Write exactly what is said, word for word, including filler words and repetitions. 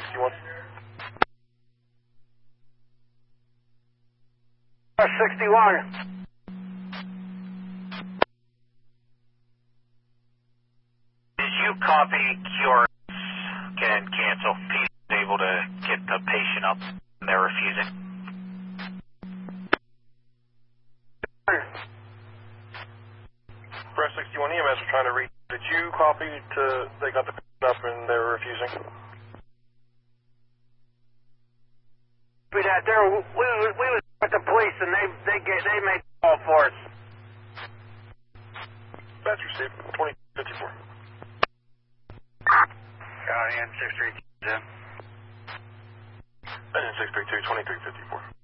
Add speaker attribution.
Speaker 1: sixty-one.
Speaker 2: sixty-one.
Speaker 3: Did you copy your can cancel? P is able to get the patient up and they're refusing.
Speaker 1: Press sixty-one E M S are trying to reach. Did you copy to, they got the patient up and they were refusing?
Speaker 2: We that there, we, we, we was with the police and they, they, get, they made the call for us.
Speaker 1: That's received, twenty fifty-four.
Speaker 2: County N six three two.
Speaker 1: Engine six three two, twenty-three fifty-four.